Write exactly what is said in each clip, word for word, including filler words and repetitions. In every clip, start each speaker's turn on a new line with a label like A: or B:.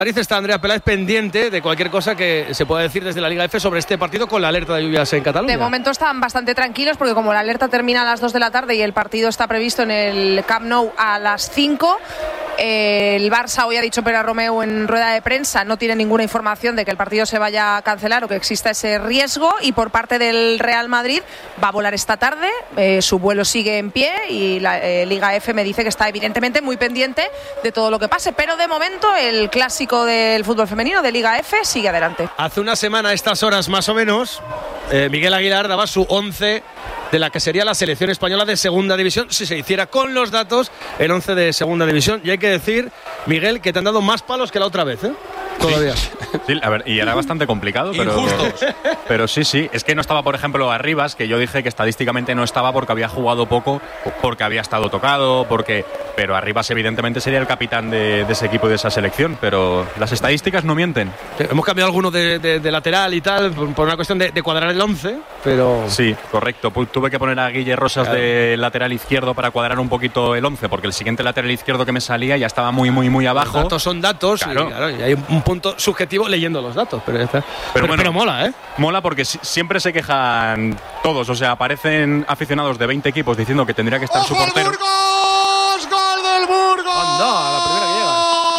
A: Está Andrea Peláez pendiente de cualquier cosa que se pueda decir desde la Liga F sobre este partido con la alerta de lluvias en Cataluña.
B: De momento están bastante tranquilos porque como la alerta termina a las dos de la tarde y el partido está previsto en el Camp Nou a las cinco, eh, el Barça hoy ha dicho Pere Romeu en rueda de prensa no tiene ninguna información de que el partido se vaya a cancelar o que exista ese riesgo, y por parte del Real Madrid va a volar esta tarde, eh, su vuelo sigue en pie y la eh, Liga F me dice que está evidentemente muy pendiente de todo lo que pase, pero de momento el clásico del fútbol femenino de Liga F sigue adelante.
A: Hace una semana a estas horas más o menos, eh, Miguel Aguilar daba su once de la que sería la selección española de segunda división si se hiciera con los datos el once de segunda división, y hay que decir, Miguel, que te han dado más palos que la otra vez, ¿eh? Todavía.
C: Sí, sí, a ver, y era bastante complicado, pero, pero sí, sí. Es que no estaba, por ejemplo, Arribas, que yo dije que estadísticamente no estaba porque había jugado poco, porque había estado tocado, porque pero Arribas evidentemente sería el capitán de, de ese equipo y de esa selección, pero las estadísticas no mienten.
A: Hemos cambiado alguno de, de, de lateral y tal, por, por una cuestión de, de cuadrar el once, pero...
C: Sí, correcto. Tuve que poner a Guille Rosas claro. de lateral izquierdo para cuadrar un poquito el once, porque el siguiente lateral izquierdo que me salía ya estaba muy, muy, muy abajo.
A: Los datos son datos,
C: claro.
A: Y, claro, y hay un punto subjetivo leyendo los datos, pero, está.
C: pero,
A: pero,
C: bueno,
A: pero mola, ¿eh?
C: Mola porque siempre se quejan todos, o sea, aparecen aficionados de veinte equipos diciendo que tendría que estar su portero.
D: ¡Burgos! ¡Gol del Burgos!
A: ¡Anda! La primera que llega.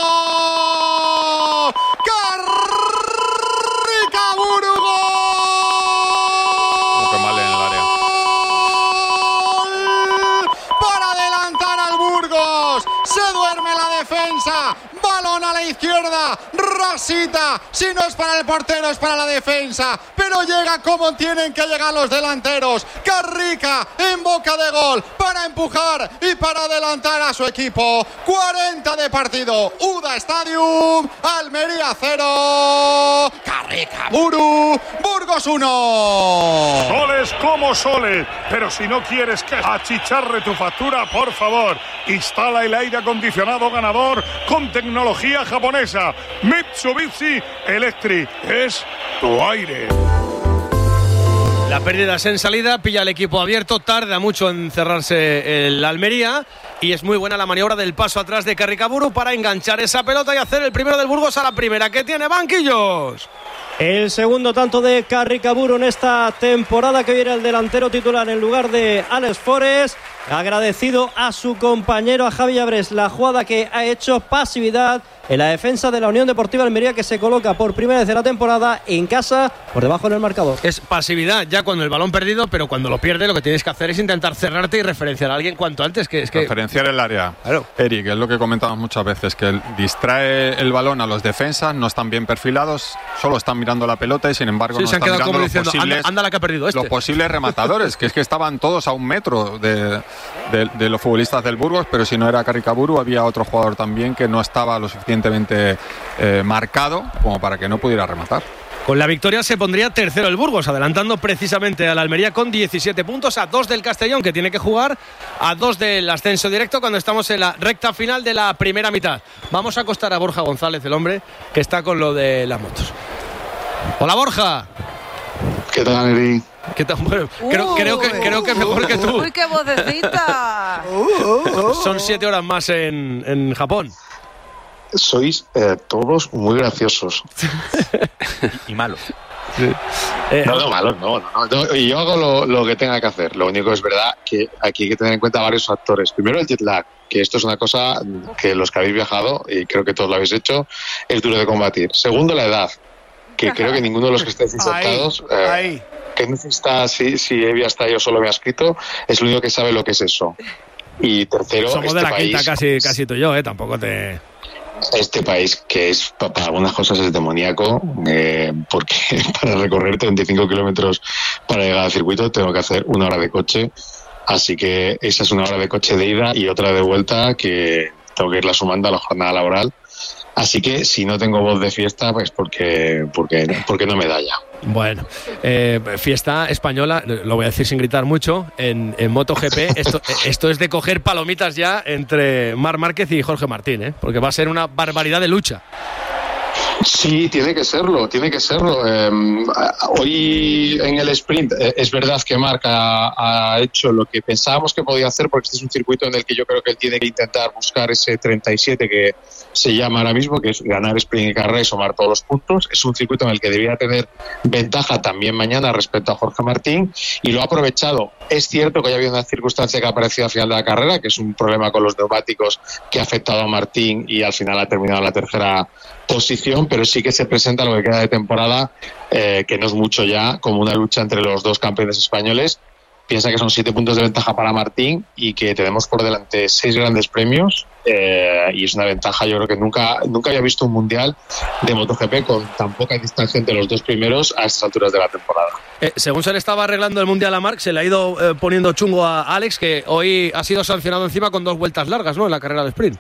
D: ¡Carrica Burgos!
C: Oh, qué mal en el área.
D: Para adelantar al Burgos. Se duerme la defensa. Balón a la izquierda, rasita, si no es para el portero es para la defensa, pero llega como tienen que llegar los delanteros. Carrica en boca de gol para empujar y para adelantar a su equipo. cuarenta de partido, UDA Stadium, Almería cero, Carrica Buru, Burgos uno.
E: Soles como soles, pero si no quieres que achicharre tu factura, por favor, instala el aire acondicionado ganador con tecnología Tecnología japonesa. Mitsubishi Electric es tu aire.
A: La pérdida es en salida, pilla el equipo abierto, tarda mucho en cerrarse el Almería y es muy buena la maniobra del paso atrás de Carricaburu para enganchar esa pelota y hacer el primero del Burgos a la primera que tiene banquillos.
F: El segundo tanto de Carricaburu en esta temporada, que viene el delantero titular en lugar de Alex Forest. Agradecido a su compañero, a Javi Abrés, la jugada que ha hecho, pasividad en la defensa de la Unión Deportiva Almería, que se coloca por primera vez de la temporada en casa por debajo en el marcador.
A: Es pasividad ya cuando el balón perdido, pero cuando lo pierde lo que tienes que hacer es intentar cerrarte y referenciar a alguien cuanto antes. Que es que...
G: Referenciar el área. Claro. Eric, es lo que comentamos muchas veces, que distrae el balón a los defensas, no están bien perfilados, solo están mirando la pelota y sin embargo
A: sí,
G: no
A: se
G: están mirando los
A: diciendo,
G: posibles,
A: anda, anda la que ha perdido este.
G: los posibles rematadores, que es que estaban todos a un metro de, de, de los futbolistas del Burgos, pero si no era Carricaburu había otro jugador también que no estaba lo suficientemente eh, marcado como para que no pudiera rematar.
A: Con la victoria se pondría tercero el Burgos, adelantando precisamente a la Almería con diecisiete puntos, a dos del Castellón, que tiene que jugar, a dos del ascenso directo cuando estamos en la recta final de la primera mitad. Vamos a acostar a Borja González, el hombre que está con lo de las motos. Hola, Borja.
H: ¿Qué tal, Eri?
A: ¿Qué tal? Bueno, creo, creo, que, creo que mejor que tú.
B: ¡Uy, qué vocecita!
A: Son siete horas más en, en Japón.
H: Sois eh, todos muy graciosos.
C: Y malos.
A: Sí. Eh,
H: no, no, malos, no, no, no. Y yo hago lo, lo que tenga que hacer. Lo único es verdad que aquí hay que tener en cuenta varios factores. Primero, el jet lag, que esto es una cosa que los que habéis viajado, y creo que todos lo habéis hecho, es duro de combatir. Segundo, la edad, que creo que ninguno de los que estáis insertados, eh, ahí. que no está, si, si Evi hasta yo solo me ha escrito, es el único que sabe lo que es eso. Y tercero,
A: somos
H: este
A: de la
H: país,
A: quinta casi, casi tú y yo, ¿eh? Tampoco te...
H: Este país, que es para algunas cosas es demoníaco, eh, porque para recorrer treinta y cinco kilómetros para llegar al circuito tengo que hacer una hora de coche, así que esa es una hora de coche de ida y otra de vuelta que tengo que irla sumando a la jornada laboral. Así que si no tengo voz de fiesta, pues porque, porque, porque no me da ya.
A: Bueno, eh, fiesta española, lo voy a decir sin gritar mucho, en, en MotoGP. Esto, esto es de coger palomitas ya entre Marc Márquez y Jorge Martín, ¿eh? Porque va a ser una barbaridad de lucha.
H: Sí, tiene que serlo, tiene que serlo. Eh, hoy en el sprint eh, es verdad que Marc ha, ha hecho lo que pensábamos que podía hacer, porque este es un circuito en el que yo creo que él tiene que intentar buscar ese treinta y siete que se llama ahora mismo, que es ganar sprint y carrera y sumar todos los puntos. Es un circuito en el que debía tener ventaja también mañana respecto a Jorge Martín, y lo ha aprovechado. Es cierto que ya había una circunstancia que ha aparecido al final de la carrera, que es un problema con los neumáticos que ha afectado a Martín y al final ha terminado en la tercera posición, pero sí que se presenta lo que queda de temporada, eh, que no es mucho ya, como una lucha entre los dos campeones españoles. Piensa que son siete puntos de ventaja para Martín y que tenemos por delante seis grandes premios, eh, y es una ventaja. Yo creo que nunca nunca había visto un mundial de MotoGP con tan poca distancia entre los dos primeros a estas alturas de la temporada.
A: Eh, según se le estaba arreglando el mundial a Marc, se le ha ido eh, poniendo chungo a Alex, que hoy ha sido sancionado encima con dos vueltas largas, ¿no?, en la carrera de sprint.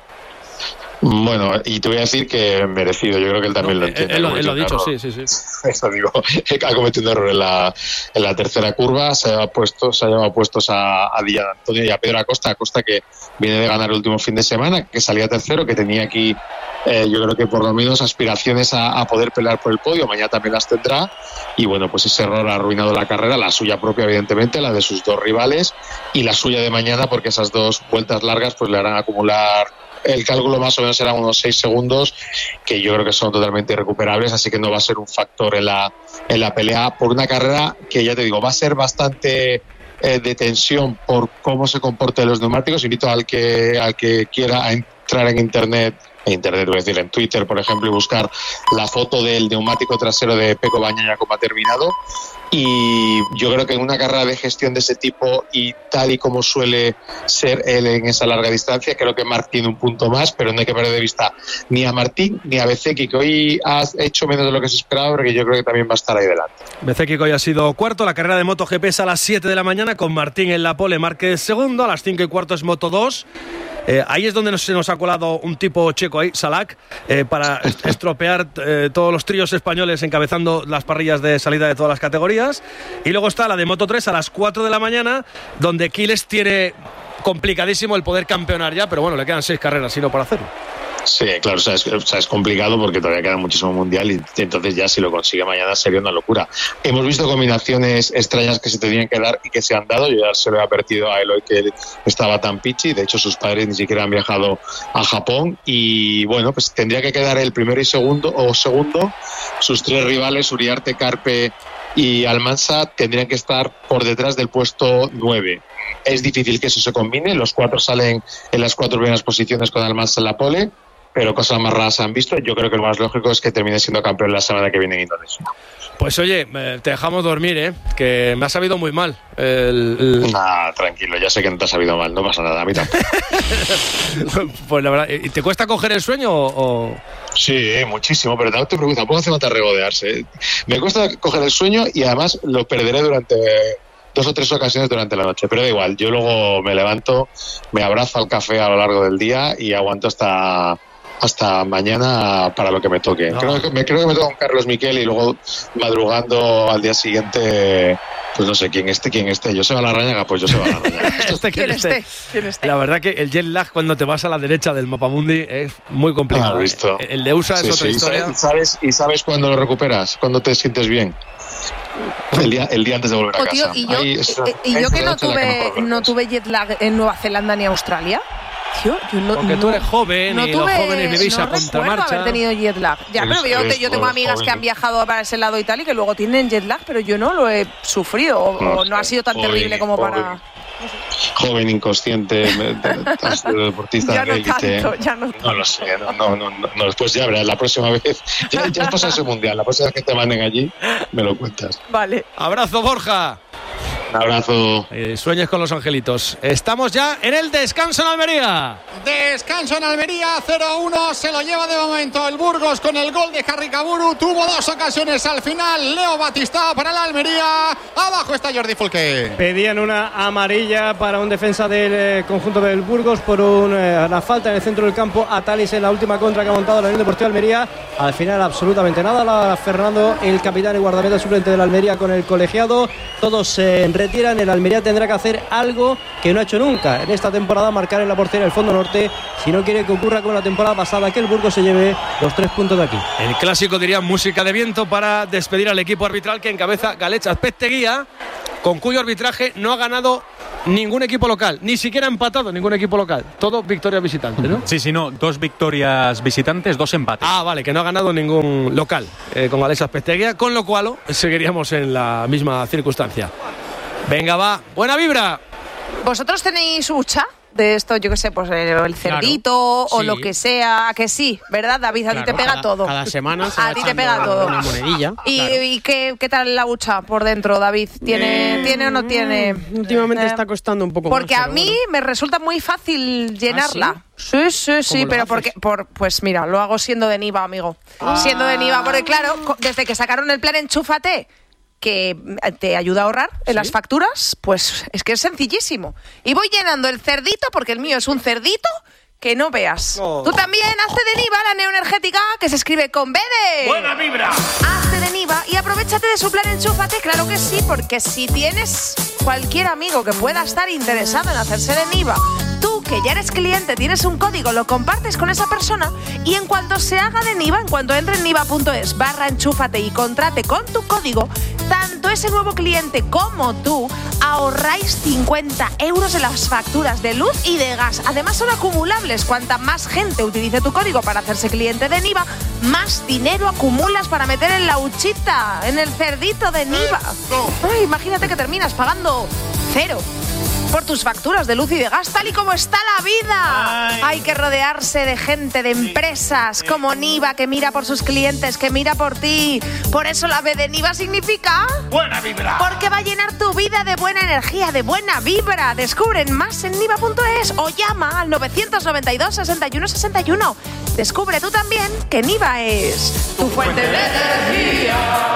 H: Bueno, y te voy a decir que merecido, yo creo que él también no, lo entiende.
A: Él, él lo ha dicho, sí, sí, sí.
H: Eso digo, ha cometido un error en la, en la tercera curva, se ha puesto, se ha llevado puestos a, a Díaz Antonio y a Pedro Acosta, Acosta que viene de ganar el último fin de semana, que salía tercero, que tenía aquí, eh, yo creo que por lo menos aspiraciones a, a poder pelear por el podio, mañana también las tendrá, y bueno, pues ese error ha arruinado la carrera, la suya propia evidentemente, la de sus dos rivales, y la suya de mañana, porque esas dos vueltas largas pues le harán acumular. El cálculo más o menos será unos seis segundos, que yo creo que son totalmente irrecuperables, así que no va a ser un factor en la, en la pelea por una carrera que, ya te digo, va a ser bastante eh, de tensión por cómo se comporten los neumáticos. Invito al que, al que quiera a entrar en internet, en internet voy a decir, en Twitter, por ejemplo, y buscar la foto del neumático trasero de Pecco Bagnaia como ha terminado. Y yo creo que en una carrera de gestión de ese tipo, y tal y como suele ser él en esa larga distancia, creo que Marc tiene un punto más, pero no hay que perder de vista ni a Martín ni a Bezzecchi, que hoy ha hecho menos de lo que se esperaba, porque yo creo que también va a estar ahí delante.
A: Bezzecchi hoy ha sido cuarto. La carrera de MotoGP es a las siete de la mañana, con Martín en la pole, Márquez segundo. A las cinco y cuarto es Moto dos. Eh, ahí es donde nos, se nos ha colado un tipo checo ahí, Salak, eh, para estropear eh, todos los tríos españoles encabezando las parrillas de salida de todas las categorías. Y luego está la de Moto tres a las cuatro de la mañana, donde Quiles tiene complicadísimo el poder campeonar ya, pero bueno, le quedan seis carreras sino para hacerlo.
H: Sí, claro, o sea, es, o sea, es complicado porque todavía queda muchísimo mundial, y entonces ya si lo consigue mañana sería una locura. Hemos visto combinaciones extrañas que se tenían que dar y que se han dado. Yo ya se lo he advertido a Eloy que estaba tan pichi, de hecho sus padres ni siquiera han viajado a Japón, y bueno, pues tendría que quedar el primero y segundo, o segundo, sus tres rivales, Uriarte, Carpe y Almansa, tendrían que estar por detrás del puesto nueve. Es difícil que eso se combine, los cuatro salen en las cuatro primeras posiciones con Almansa en la pole, pero cosas más raras se han visto. Yo creo que lo más lógico es que termine siendo campeón la semana que viene en Indonesia.
A: Pues oye, te dejamos dormir, ¿eh? Que me ha sabido muy mal. El, el...
H: Nah, tranquilo, ya sé que no te ha sabido mal, no pasa nada, a mí tampoco.
A: Pues la verdad, ¿y te cuesta coger el sueño o...?
H: Sí, muchísimo, pero no te preocupes, tampoco hace falta regodearse. Me cuesta coger el sueño y además lo perderé durante dos o tres ocasiones durante la noche, pero da igual, yo luego me levanto, me abrazo al café a lo largo del día y aguanto hasta... hasta mañana para lo que me toque. No. Creo que me creo que me toca un Carlos Miquel y luego madrugando al día siguiente, pues no sé quién esté, quién esté. Yo se va a la Rañaga, pues yo se va a la Rañaga.
A: este, ¿Quién esté? ¿Quién esté? La verdad que el jet lag cuando te vas a la derecha del mapamundi es muy complicado.
H: Ah, visto.
A: ¿eh? El de U S A sí, es otra
H: sí,
A: historia.
H: ¿Y sabes, y sabes cuándo lo recuperas? ¿Cuándo te sientes bien? El día, el día antes de volver a
B: oh, tío,
H: casa.
B: Y yo, Ahí, eso, y, y yo que no tuve, que no tuve jet lag en Nueva Zelanda ni Australia. Tío, yo no,
A: Porque
B: no,
A: tú eres joven
B: no
A: y
B: tuve,
A: los jóvenes vivís
B: no
A: a contramarcha.
B: No haber tenido jet lag. Ya, pero yo, te, yo tengo amigas joven. que han viajado para ese lado y tal y que luego tienen jet lag, pero yo no lo he sufrido o no, o no ha sido tan joven, terrible como joven. para...
H: Joven, inconsciente, deportista
B: ya
H: de élite.
B: No, ya no,
H: no lo sé, no, no, no, no, después ya verás, la próxima vez, ya, ya has pasado ese mundial, la próxima vez que te manden allí, me lo cuentas.
B: Vale.
A: Abrazo, Borja.
H: Un abrazo.
A: Eh, sueñes con los angelitos. Estamos ya en el descanso en Almería.
D: Descanso en Almería, cero uno. Se lo lleva de momento el Burgos con el gol de Carricaburu. Tuvo dos ocasiones al final. Leo Batista para la Almería. Abajo está Jordi Fulque.
F: Pedían una amarilla para un defensa del eh, conjunto del Burgos por un, eh, una falta en el centro del campo a Talis en la última contra que ha montado la Unión Deportiva Almería. Al final absolutamente nada. La Fernando, el capitán y guardameta suplente de la Almería con el colegiado. Todos se eh, retiran, el Almería tendrá que hacer algo que no ha hecho nunca en esta temporada, marcar en la portería del fondo norte, si no quiere que ocurra como la temporada pasada, que el Burgos se lleve los tres puntos de aquí.
A: El clásico, diría, música de viento para despedir al equipo arbitral que encabeza Galech Azpeitia, con cuyo arbitraje no ha ganado ningún equipo local, ni siquiera ha empatado ningún equipo local, todo victorias visitantes, ¿no?
C: Sí, sí, no, dos victorias visitantes, dos empates.
A: Ah, vale, que no ha ganado ningún local eh, con Galech Azpeitia, con lo cual seguiríamos en la misma circunstancia. Venga, va, buena vibra.
B: ¿Vosotros tenéis hucha de esto, yo qué sé, pues el cerdito, claro, o sí, lo que sea? ¿A que sí? ¿Verdad, David? A claro, ti te pega
I: cada,
B: todo.
I: Cada semana se
B: a ti te pega todo.
I: Una monedilla.
B: ¿Y,
I: claro.
B: ¿y qué, qué tal la hucha por dentro, David? ¿Tiene, eh, ¿tiene o no tiene?
I: Últimamente
B: eh,
I: está costando un poco
B: porque
I: más.
B: Porque a mí
I: bueno.
B: me resulta muy fácil llenarla.
I: ¿Ah, sí?
B: Sí, sí, sí, pero porque, por, pues mira, lo hago siendo de Niva, amigo. Ah. Siendo de Niva, porque claro, desde que sacaron el plan Enchúfate, que te ayuda a ahorrar en ¿sí? las facturas, pues es que es sencillísimo. Y voy llenando el cerdito, porque el mío es un cerdito que no veas. Oh. Tú también, hazte de Niva, la neoenergética, que se escribe con B de...
A: ¡Buena vibra!
B: Hazte de Niva y aprovechate de su plan Enchúfate, claro que sí, porque si tienes cualquier amigo que pueda estar interesado en hacerse de Niva, tú que ya eres cliente, tienes un código, lo compartes con esa persona y en cuanto se haga de Niva, en cuanto entre en niva.es barra enchúfate y contrate con tu código, tanto ese nuevo cliente como tú ahorráis cincuenta euros en las facturas de luz y de gas. Además son acumulables. Cuanta más gente utilice tu código para hacerse cliente de Niva, más dinero acumulas para meter en la huchita, en el cerdito de Niva. Ay, imagínate que terminas pagando cero por tus facturas de luz y de gas, tal y como está la vida. Ay. Hay que rodearse de gente, de empresas como Niva, que mira por sus clientes, que mira por ti. Por eso la B de Niva significa...
A: ¡buena vibra!
B: Porque va a llenar tu vida de buena energía, de buena vibra. Descubren más en niva punto es o llama al nueve nueve dos, seis uno, seis uno. Descubre tú también que Niva es tu fuente de energía.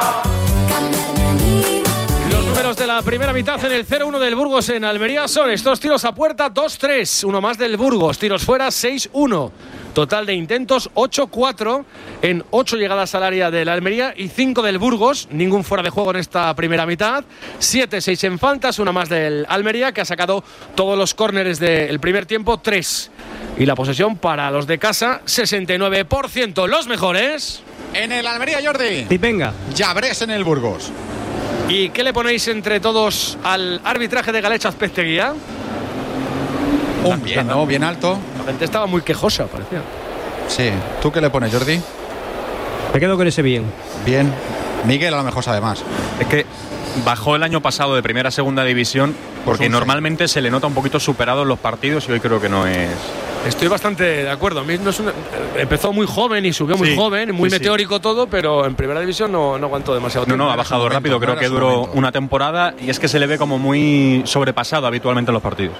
A: Números de la primera mitad en el cero uno del Burgos en Almería son estos: tiros a puerta dos tres, uno más del Burgos, tiros fuera seis uno, total de intentos ocho cuatro en ocho llegadas al área del Almería y cinco del Burgos, ningún fuera de juego en esta primera mitad, siete seis en faltas, una más del Almería, que ha sacado todos los córneres del primer tiempo, tres, y la posesión para los de casa sesenta y nueve por ciento. Los mejores
D: en el Almería, Jordi.
F: Y venga,
D: Llabrés en el Burgos.
A: ¿Y qué le ponéis entre todos al arbitraje de Galech Azpeitia?
D: Un bien, ¿no? Bien alto.
A: La gente estaba muy quejosa, parecía.
D: Sí. ¿Tú qué le pones, Jordi?
F: Me quedo con ese bien.
D: Bien. Miguel a lo mejor sabe más.
C: Es que bajó el año pasado de primera a segunda división porque pues normalmente se le nota un poquito superado en los partidos y hoy creo que no es...
A: Estoy bastante de acuerdo. A mí no es una... Empezó muy joven y subió muy sí, joven, muy sí, meteórico sí. todo, pero en primera división no, no aguantó demasiado tiempo.
C: No, no, ha bajado momento, rápido. Creo no que duró momento. una temporada y es que se le ve como muy sobrepasado habitualmente en los partidos.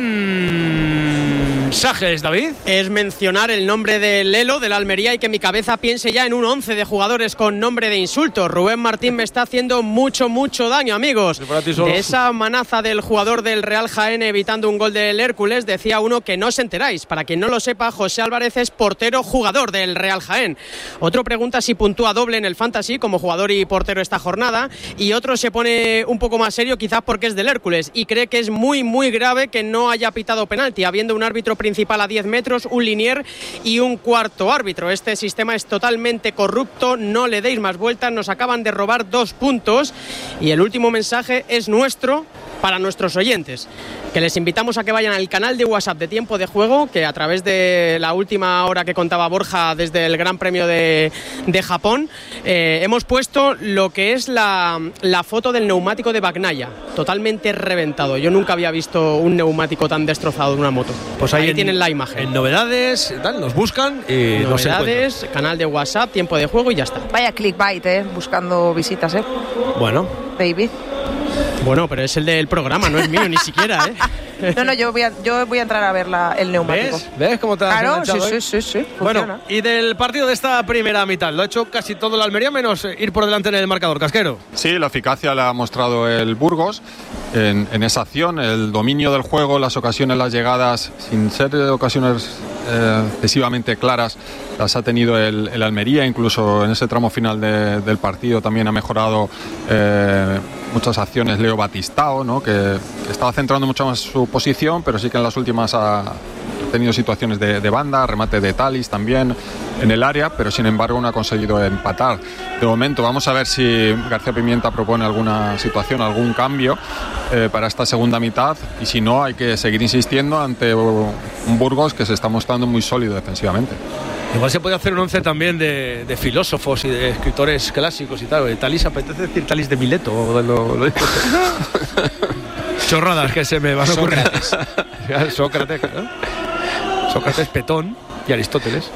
A: Mensajes, David.
I: Es mencionar el nombre de Lelo, del Almería, y que mi cabeza piense ya en un once de jugadores con nombre de insulto. Rubén Martín me está haciendo mucho, mucho daño, amigos. De esa manaza del jugador del Real Jaén evitando un gol del Hércules, decía uno que no os enteráis. Para quien no lo sepa, José Álvarez es portero jugador del Real Jaén. Otro pregunta si puntúa doble en el Fantasy como jugador y portero esta jornada, y otro se pone un poco más serio quizás porque es del Hércules y cree que es muy muy grave que no haya pitado penalti, habiendo un árbitro principal a diez metros, un linier y un cuarto árbitro. Este sistema es totalmente corrupto, no le deis más vueltas, nos acaban de robar dos puntos. Y el último mensaje es nuestro, para nuestros oyentes, que les invitamos a que vayan al canal de WhatsApp de Tiempo de Juego, que a través de la última hora que contaba Borja desde el Gran Premio de, de Japón, eh, hemos puesto lo que es la, la foto del neumático de Bagnaia, totalmente reventado. Yo nunca había visto un neumático tan destrozado de una moto.
A: Pues ahí,
I: ahí
A: en,
I: tienen la imagen.
A: En novedades, tal, los buscan y los
I: novedades, canal de WhatsApp, Tiempo de Juego y ya está.
B: Vaya clickbait, eh, buscando visitas, eh.
A: Bueno.
B: David.
I: Bueno, pero es el del programa, no es mío ni siquiera, ¿eh?
B: No, no, yo voy a, yo voy a entrar a ver la, el neumático.
A: ¿Ves? ¿Ves cómo te has
B: Claro, sí,
A: enganchado,
B: sí,
A: eh?
B: sí, sí.
A: Bueno, y del partido de esta primera mitad, lo ha hecho casi todo el Almería, menos ir por delante en el marcador, Casquero.
G: Sí, la eficacia la ha mostrado el Burgos en, en esa acción, el dominio del juego, las ocasiones, las llegadas, sin ser ocasiones eh, excesivamente claras las ha tenido el, el Almería, incluso en ese tramo final de, del partido también ha mejorado eh, muchas acciones Leo Batistao, ¿no? que, que estaba centrando mucho más su posición, pero sí que en las últimas ha tenido situaciones de, de banda, remate de Talis también en el área, pero sin embargo no ha conseguido empatar. De momento vamos a ver si García Pimienta propone alguna situación, algún cambio eh, para esta segunda mitad, y si no hay que seguir insistiendo ante un Burgos que se está mostrando muy sólido defensivamente.
A: Igual se puede hacer un once también de, de filósofos y de escritores clásicos y tal. Talis, apetece decir Talis de Mileto o lo, lo chorradas que se me van a ocurrir. Sócrates. Sócrates, ¿no? Sócrates, Petón y Aristóteles.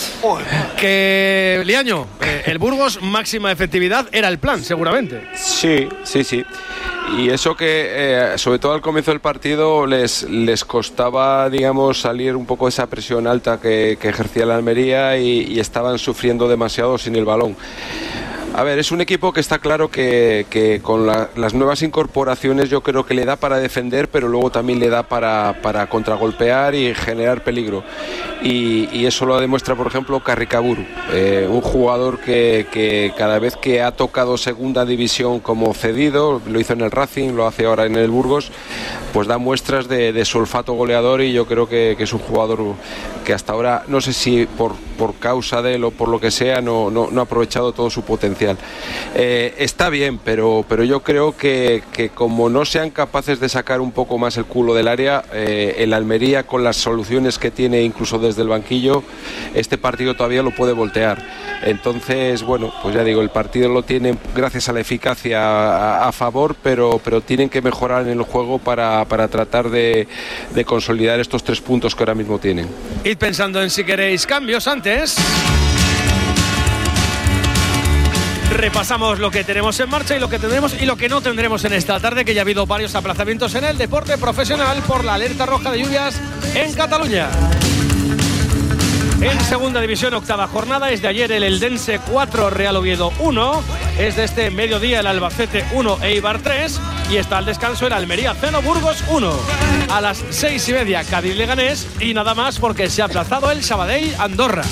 A: Que, Liaño, eh, el Burgos máxima efectividad era el plan, seguramente.
J: Sí, sí, sí. Y eso que, eh, sobre todo al comienzo del partido, les, les costaba, digamos, salir un poco de esa presión alta que, que ejercía la Almería y, y estaban sufriendo demasiado sin el balón. A ver, es un equipo que está claro que, que con la, las nuevas incorporaciones yo creo que le da para defender, pero luego también le da para, para contragolpear y generar peligro. Y, y eso lo demuestra, por ejemplo, Carricaburu, eh, un jugador que, que cada vez que ha tocado segunda división como cedido, lo hizo en el Racing, lo hace ahora en el Burgos, pues da muestras de, de su olfato goleador, y yo creo que, que es un jugador que hasta ahora, no sé si por, por causa de él o por lo que sea, no, no, no ha aprovechado todo su potencial. Eh, está bien, pero, pero yo creo que, que como no sean capaces de sacar un poco más el culo del área, eh, el Almería, con las soluciones que tiene incluso desde el banquillo, este partido todavía lo puede voltear. Entonces, bueno, pues ya digo, el partido lo tienen gracias a la eficacia a, a favor, pero, pero tienen que mejorar en el juego para, para tratar de, de consolidar estos tres puntos que ahora mismo tienen.
A: Id pensando en si queréis cambios antes. Repasamos lo que tenemos en marcha y lo que tendremos y lo que no tendremos en esta tarde, que ya ha habido varios aplazamientos en el deporte profesional por la alerta roja de lluvias en Cataluña. En segunda división, octava jornada, es de ayer el Eldense cuatro, Real Oviedo uno, es de este mediodía el Albacete uno, Eibar tres, y está al descanso el Almería cero, Burgos uno. A las seis y media, Cádiz Leganés, y nada más porque se ha aplazado el Sabadell Andorra.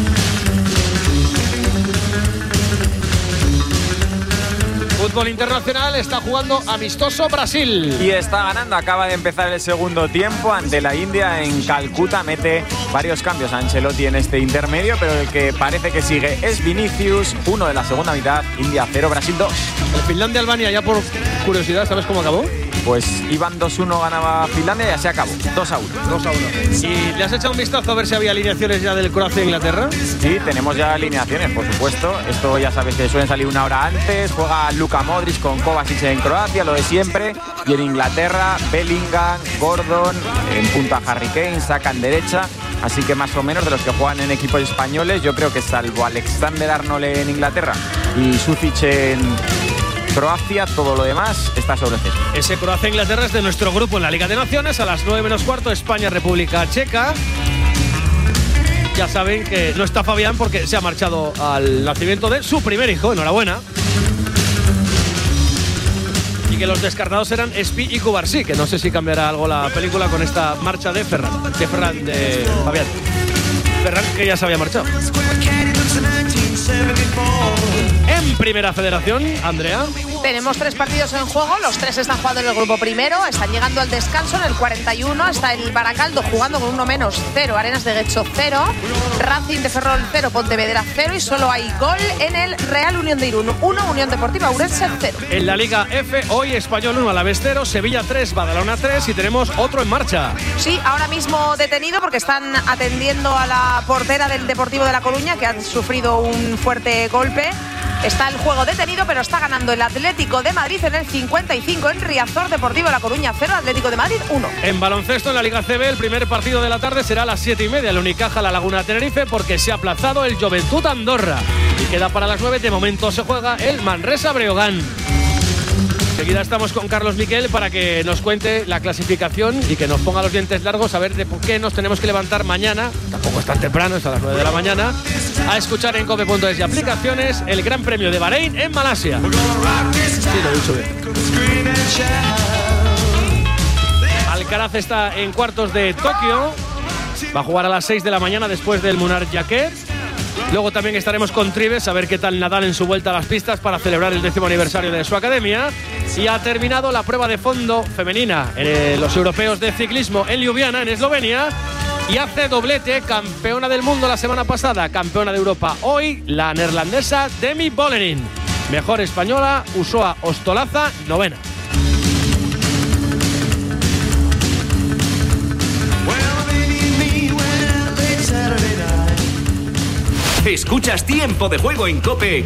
A: Fútbol internacional, está jugando amistoso Brasil.
K: Y está ganando, acaba de empezar el segundo tiempo ante la India en Calcuta. Mete varios cambios a Ancelotti en este intermedio, pero el que parece que sigue es Vinicius, uno de la segunda mitad. India cero, Brasil dos.
A: El Finlandia-Albania, ya por curiosidad, ¿sabes cómo acabó?
K: Pues iban dos uno, ganaba Finlandia y ya se acabó. dos a uno.
A: dos a uno. ¿Y le has echado un vistazo a ver si había alineaciones ya del Croacia-Inglaterra?
K: Sí, tenemos ya alineaciones, por supuesto. Esto ya sabes que suelen salir una hora antes. Juega Luka Modric con Kovacic en Croacia, lo de siempre. Y en Inglaterra, Bellingham, Gordon, en punta Harry Kane, sacan derecha. Así que más o menos de los que juegan en equipos españoles, yo creo que salvo Alexander Arnold en Inglaterra y Sucic en Croacia, todo lo demás está sobre césped.
A: Ese Croacia-Inglaterra es de nuestro grupo en la Liga de Naciones. A las nueve menos cuarto, España-República Checa. Ya saben que no está Fabián porque se ha marchado al nacimiento de su primer hijo. Enhorabuena. Y que los descartados eran Espi y Cubarsí, que no sé si cambiará algo la película con esta marcha de Ferran. De Ferran, de Fabián. Ferran, que ya se había marchado. En Primera Federación, Andrea.
B: Tenemos tres partidos en juego, los tres están jugando en el grupo primero, están llegando al descanso en el cuarenta y uno, está el Baracaldo jugando con uno menos, cero, Arenas de Guecho cero, Racing de Ferrol cero, Pontevedra cero, y solo hay gol en el Real Unión de Irún uno, Unión Deportiva Ourense cero.
A: En la Liga F, hoy Español uno, Alavés cero, Sevilla tres, Badalona tres, y tenemos otro en marcha.
B: Sí, ahora mismo detenido porque están atendiendo a la portera del Deportivo de La Coruña, que ha sufrido un fuerte golpe. Está el juego detenido, pero está ganando el Atlético de Madrid en el cincuenta y cinco en Riazor, Deportivo de La Coruña cero, Atlético de Madrid uno.
A: En baloncesto, en la Liga C B, el primer partido de la tarde será a las siete y media, el Unicaja La Laguna Tenerife, porque se ha aplazado el Joventut Andorra. Y queda para las nueve, de momento se juega el Manresa Breogán. Enseguida estamos con Carlos Miquel para que nos cuente la clasificación y que nos ponga los dientes largos a ver de por qué nos tenemos que levantar mañana, tampoco es tan temprano, es a las nueve de la mañana, a escuchar en cope punto es y aplicaciones el Gran Premio de Bahrein en Malasia. Sí, lo he dicho bien. Alcaraz está en cuartos de Tokio. Va a jugar a las seis de la mañana después del Munar Jacquet. Luego también estaremos con Tribes a ver qué tal Nadal en su vuelta a las pistas para celebrar el décimo aniversario de su academia. Y ha terminado la prueba de fondo femenina en los europeos de ciclismo en Ljubljana, en Eslovenia. Y hace doblete, campeona del mundo la semana pasada, campeona de Europa hoy, la neerlandesa Demi Vollering. Mejor española, Usoa Ostolaza, novena.
L: Escuchas Tiempo de Juego en COPE